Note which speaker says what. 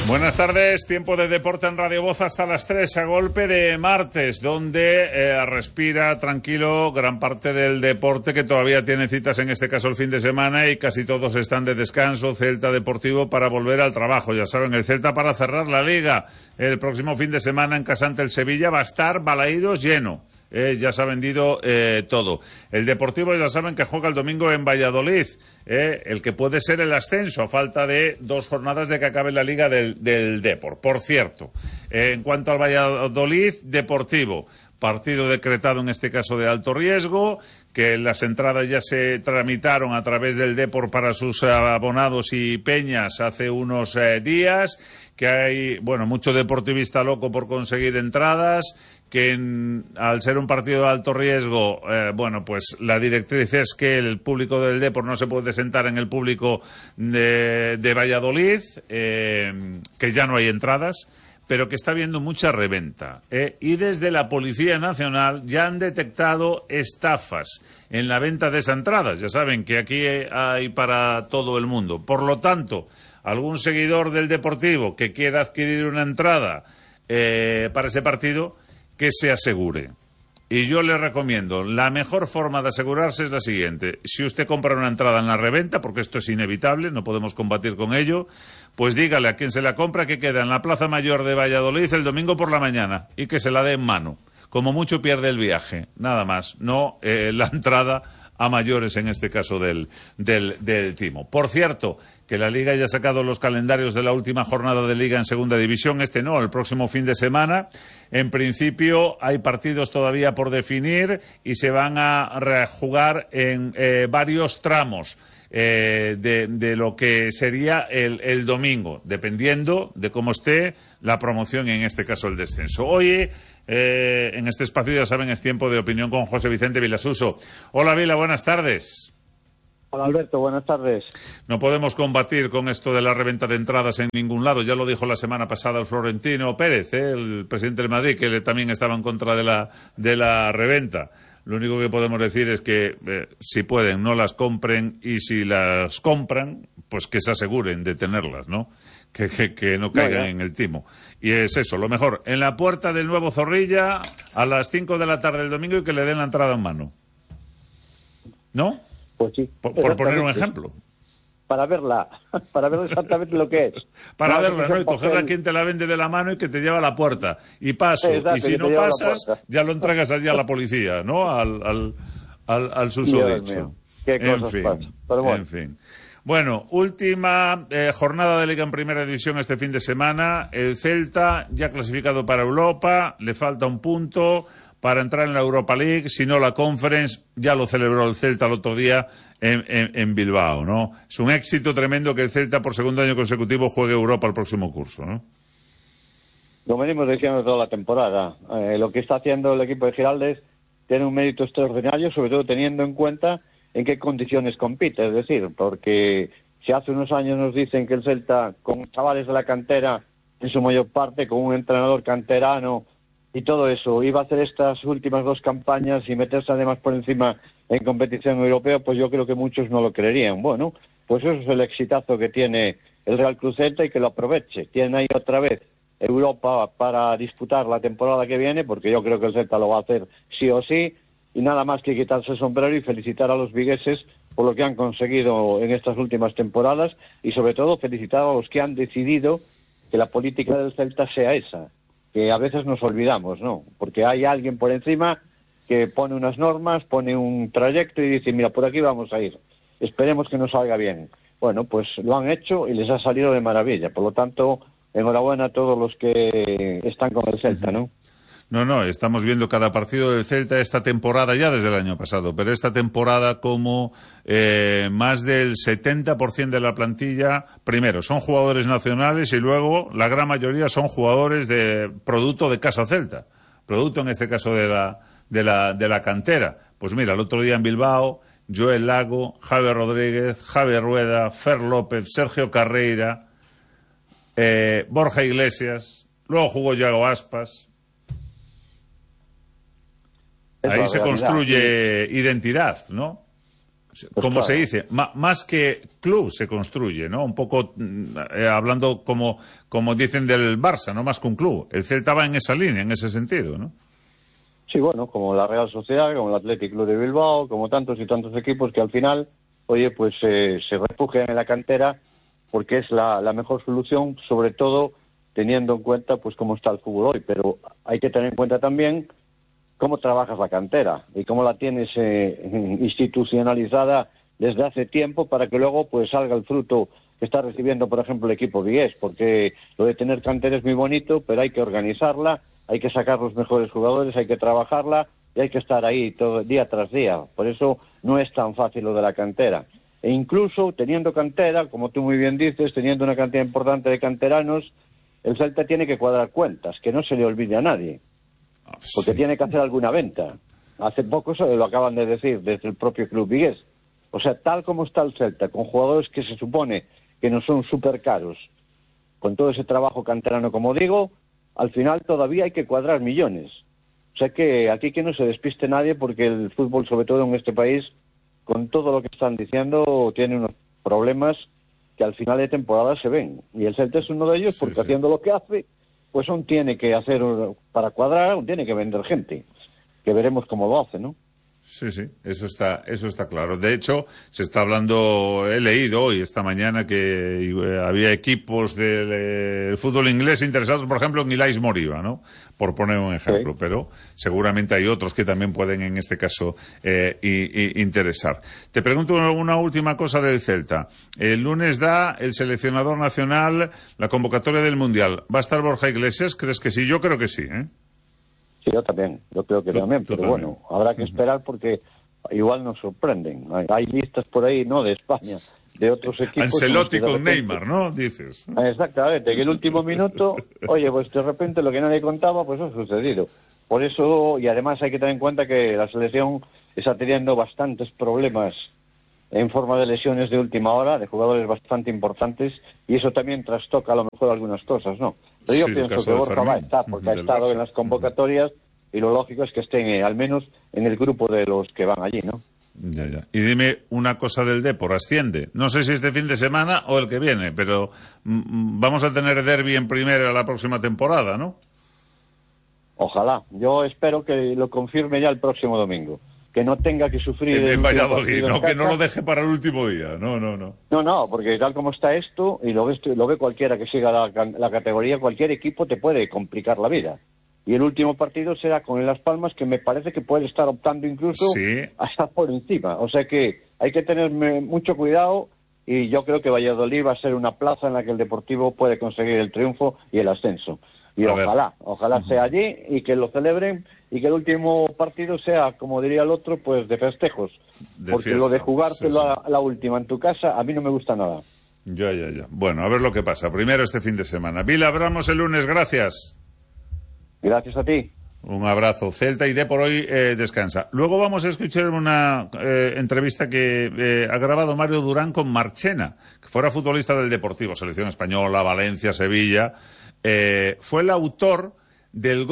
Speaker 1: Buenas tardes, tiempo de deporte en Radio Voz hasta las 3 a golpe de martes, donde respira tranquilo gran parte del deporte que todavía tiene citas, en este caso el fin de semana, y casi todos están de descanso. Celta Deportivo para volver al trabajo, ya saben, el Celta para cerrar la Liga el próximo fin de semana en casa ante el Sevilla va a estar Balaídos lleno. Ya se ha vendido todo. El Deportivo ya saben que juega el domingo en Valladolid, el que puede ser el ascenso a falta de 2 jornadas de que acabe la Liga del Depor. Por cierto, en cuanto al Valladolid Deportivo, partido decretado en este caso de alto riesgo, que las entradas ya se tramitaron a través del Depor para sus abonados y peñas hace unos días, que hay, mucho deportivista loco por conseguir entradas, que al ser un partido de alto riesgo, pues la directriz es que el público del Depor no se puede sentar en el público de Valladolid, que ya no hay entradas, pero que está habiendo mucha reventa. Y desde la Policía Nacional ya han detectado estafas en la venta de esas entradas. Ya saben que aquí hay para todo el mundo. Por lo tanto, algún seguidor del Deportivo que quiera adquirir una entrada para ese partido, que se asegure. Y yo le recomiendo, la mejor forma de asegurarse es la siguiente: si usted compra una entrada en la reventa, porque esto es inevitable, no podemos combatir con ello, pues dígale a quien se la compra que queda en la Plaza Mayor de Valladolid el domingo por la mañana y que se la dé en mano. Como mucho pierde el viaje, nada más, no la entrada a mayores, en este caso del timo. Por cierto, que la Liga ya ha sacado los calendarios de la última jornada de Liga en Segunda División, el próximo fin de semana. En principio hay partidos todavía por definir y se van a rejugar en varios tramos de lo que sería el domingo, dependiendo de cómo esté la promoción y en este caso el descenso. Hoy, en este espacio, ya saben, es tiempo de opinión con José Vicente Vilasuso. Hola Vila, buenas tardes.
Speaker 2: Hola Alberto, buenas tardes.
Speaker 1: No podemos combatir con esto de la reventa de entradas en ningún lado. Ya lo dijo la semana pasada el Florentino Pérez, el presidente del Madrid, que también estaba en contra de la reventa. Lo único que podemos decir es que si pueden, no las compren, y si las compran, pues que se aseguren de tenerlas, ¿no? Que no caigan en el timo. Y es eso, lo mejor, en la puerta del nuevo Zorrilla a las 5 de la tarde del domingo, y que le den la entrada en mano. ¿No?
Speaker 2: Pues sí.
Speaker 1: Por poner un ejemplo.
Speaker 2: Para verla, para ver exactamente lo que es.
Speaker 1: Para verla, ¿no? Y cogerla a quien te la vende de la mano y que te lleva a la puerta. Y paso.
Speaker 2: Exacto,
Speaker 1: y si no pasas, ya lo entregas allí a la policía, ¿no? Al susodicho.
Speaker 2: Qué cosas pasan. Pero bueno.
Speaker 1: En fin. Bueno, última jornada de Liga en Primera División este fin de semana. El Celta ya clasificado para Europa, le falta un punto para entrar en la Europa League, si no la Conference. Ya lo celebró el Celta el otro día en Bilbao, ¿no? Es un éxito tremendo que el Celta por segundo año consecutivo juegue Europa el próximo curso, ¿no?
Speaker 2: Lo venimos diciendo toda la temporada. Lo que está haciendo el equipo de Giraldez tiene un mérito extraordinario, sobre todo teniendo en cuenta en qué condiciones compite. Es decir, porque si hace unos años nos dicen que el Celta, con chavales de la cantera, en su mayor parte, con un entrenador canterano y todo eso, iba a hacer estas últimas 2 campañas y meterse además por encima en competición europea, pues yo creo que muchos no lo creerían. Bueno, pues eso es el exitazo que tiene el Real Cruz Celta, y que lo aproveche. Tiene ahí otra vez Europa para disputar la temporada que viene, porque yo creo que el Celta lo va a hacer sí o sí, y nada más que quitarse el sombrero y felicitar a los vigueses por lo que han conseguido en estas últimas temporadas, y sobre todo felicitar a los que han decidido que la política del Celta sea esa, que a veces nos olvidamos, ¿no? Porque hay alguien por encima que pone unas normas, pone un trayecto y dice, mira, por aquí vamos a ir, esperemos que nos salga bien. Bueno, pues lo han hecho y les ha salido de maravilla. Por lo tanto, enhorabuena a todos los que están con el Celta, ¿no?
Speaker 1: No, estamos viendo cada partido del Celta esta temporada, ya desde el año pasado, pero esta temporada como más del 70% de la plantilla, primero, son jugadores nacionales, y luego la gran mayoría son jugadores de producto de Casa Celta, producto en este caso de la cantera. Pues mira, el otro día en Bilbao, Joel Lago, Javier Rodríguez, Javier Rueda, Fer López, Sergio Carreira, Borja Iglesias, luego jugó Yago Aspas. Ahí se construye identidad, ¿no?
Speaker 2: Pues
Speaker 1: como
Speaker 2: claro.
Speaker 1: se dice, más que club se construye, ¿no? Un poco hablando como dicen del Barça, no más que un club. El Celta va en esa línea, en ese sentido, ¿no?
Speaker 2: Sí, bueno, como la Real Sociedad, como el Athletic Club de Bilbao, como tantos y tantos equipos que al final, oye, pues se refugian en la cantera porque es la mejor solución, sobre todo teniendo en cuenta pues cómo está el fútbol hoy. Pero hay que tener en cuenta también cómo trabajas la cantera y cómo la tienes institucionalizada desde hace tiempo para que luego pues salga el fruto que está recibiendo, por ejemplo, el equipo vigués, porque lo de tener cantera es muy bonito, pero hay que organizarla, hay que sacar los mejores jugadores, hay que trabajarla y hay que estar ahí todo día tras día. Por eso no es tan fácil lo de la cantera. E incluso teniendo cantera, como tú muy bien dices, teniendo una cantidad importante de canteranos, el Celta tiene que cuadrar cuentas, que no se le olvide a nadie. Porque tiene que hacer alguna venta. Hace poco lo acaban de decir desde el propio club vigués. O sea, tal como está el Celta, con jugadores que se supone que no son súper caros, con todo ese trabajo canterano, como digo, al final todavía hay que cuadrar millones. O sea que aquí que no se despiste nadie, porque el fútbol, sobre todo en este país, con todo lo que están diciendo, tiene unos problemas que al final de temporada se ven. Y el Celta es uno de ellos, porque haciendo lo que hace, pues aún tiene que hacer, para cuadrar, aún tiene que vender gente, que veremos cómo lo hace, ¿no?
Speaker 1: Sí, eso está claro. De hecho, se está hablando, he leído hoy, esta mañana, que había equipos del fútbol inglés interesados, por ejemplo, en Ilais Moriba, ¿no? Por poner un ejemplo, sí. Pero seguramente hay otros que también pueden, en este caso, interesar. Te pregunto una última cosa del Celta. El lunes da el seleccionador nacional la convocatoria del Mundial. ¿Va a estar Borja Iglesias? ¿Crees que sí? Yo creo que sí, ¿eh?
Speaker 2: Sí, yo también, yo creo que también, pero también. Bueno, habrá que esperar porque igual nos sorprenden. Hay listas por ahí, ¿no?, de España, de otros equipos.
Speaker 1: Ancelotti con Neymar, ¿no?, dices.
Speaker 2: Exactamente, que el último minuto, oye, pues de repente lo que nadie contaba, pues ha sucedido. Por eso, y además hay que tener en cuenta que la selección está teniendo bastantes problemas en forma de lesiones de última hora, de jugadores bastante importantes, y eso también trastoca a lo mejor algunas cosas, ¿no? Pero yo pienso que Borja va a estar, porque ha estado en las convocatorias, y lo lógico es que estén al menos en el grupo de los que van allí, ¿no?
Speaker 1: Ya. Y dime una cosa del Depor, asciende. No sé si este fin de semana o el que viene, pero vamos a tener derbi en primera la próxima temporada, ¿no?
Speaker 2: Ojalá. Yo espero que lo confirme ya el próximo domingo. Que no tenga que sufrir
Speaker 1: en Valladolid, no, que no lo deje para el último día. No,
Speaker 2: porque tal como está esto, y lo ve cualquiera que siga la categoría, cualquier equipo te puede complicar la vida. Y el último partido será con el Las Palmas, que me parece que puede estar optando incluso hasta por encima. O sea que hay que tener mucho cuidado, y yo creo que Valladolid va a ser una plaza en la que el Deportivo puede conseguir el triunfo y el ascenso. Y ojalá sea allí y que lo celebren, y que el último partido sea, como diría el otro, pues de festejos. Porque fiesta, lo de jugártelo a la última en tu casa, a mí no me gusta nada.
Speaker 1: Ya. Bueno, a ver lo que pasa. Primero este fin de semana. Vila, hablamos el lunes. Gracias.
Speaker 2: Gracias a ti.
Speaker 1: Un abrazo. Celta y Depor hoy descansa. Luego vamos a escuchar una entrevista que ha grabado Mario Durán con Marchena, que fuera futbolista del Deportivo, selección española, Valencia, Sevilla. Fue el autor del gol